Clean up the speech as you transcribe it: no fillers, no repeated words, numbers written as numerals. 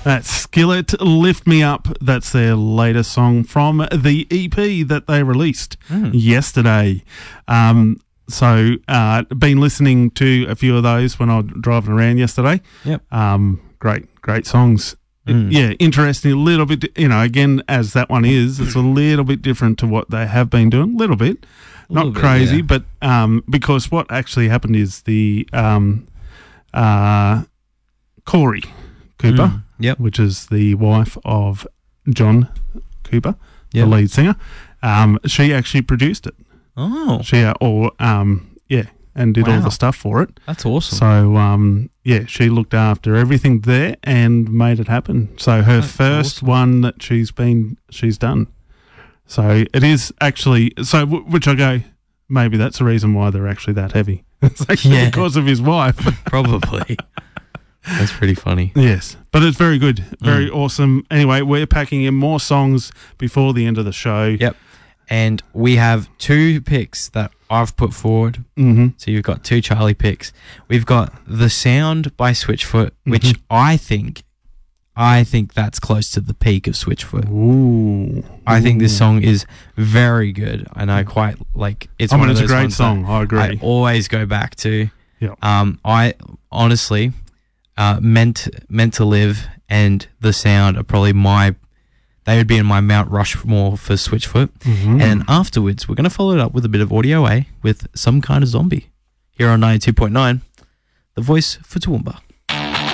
That's Skillet, Lift Me Up. That's their latest song from the EP that they released yesterday. So been listening to a few of those when I was driving around yesterday. Yep. Great songs. Yeah, interesting. A little bit, again, as that one is, it's a little bit different to what they have been doing. A little bit. Not crazy, but because what actually happened is the Corey Cooper, which is the wife of John Cooper, the lead singer, she actually produced it. Oh. She and did all the stuff for it. That's awesome. So, she looked after everything there and made it happen. So her first one that she's done. So it is actually, which I go, maybe that's the reason why they're actually that heavy. It's actually because of his wife. Probably. That's pretty funny. Yes, but it's very good. Very awesome. Anyway, we're packing in more songs before the end of the show. Yep. And we have 2 picks that I've put forward. Mm-hmm. So you've got 2 Charlie picks. We've got The Sound by Switchfoot, which I think that's close to the peak of Switchfoot. Ooh. I think this song is very good, and I quite like it's one of those it's a great ones song. I agree. I always go back to. Yeah. I honestly meant to Live and The Sound are probably they would be in my Mount Rushmore for Switchfoot. Mm-hmm. And afterwards, we're going to follow it up with a bit of Audio A with Some Kind of Zombie here on 92.9, The Voice for Toowoomba.